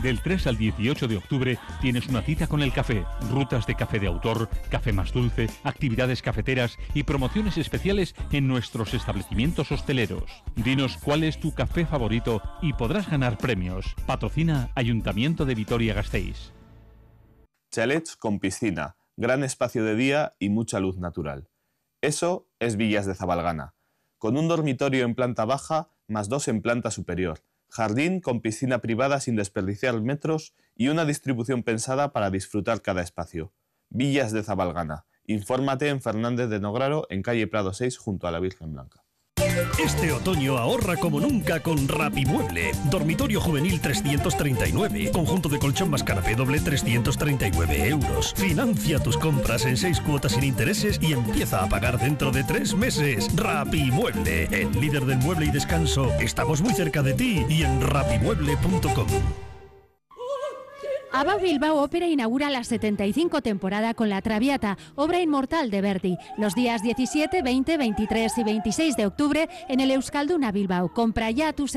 Del 3 al 18 de octubre tienes una cita con el café, rutas de café de autor, café más dulce, actividades cafeteras y promociones especiales en nuestros establecimientos hosteleros. Dinos cuál es tu café favorito y podrás ganar premios. Patrocina Ayuntamiento de Vitoria-Gasteiz. Chalets con piscina, gran espacio de día y mucha luz natural. Eso es Villas de Zabalgana, con un dormitorio en planta baja más 2 en planta superior, jardín con piscina privada sin desperdiciar metros y una distribución pensada para disfrutar cada espacio. Villas de Zabalgana. Infórmate en Fernández de Nograro, en calle Prado 6, junto a la Virgen Blanca. Este otoño ahorra como nunca con Rapimueble. Dormitorio juvenil 339. Conjunto de colchón más canapé doble 339 euros. Financia tus compras en 6 cuotas sin intereses y empieza a pagar dentro de 3 meses. Rapimueble, el líder del mueble y descanso. Estamos muy cerca de ti y en rapimueble.com. ABBA Bilbao Ópera inaugura la 75 temporada con La Traviata, obra inmortal de Verdi, los días 17, 20, 23 y 26 de octubre en el Euskalduna Bilbao. Compra ya tus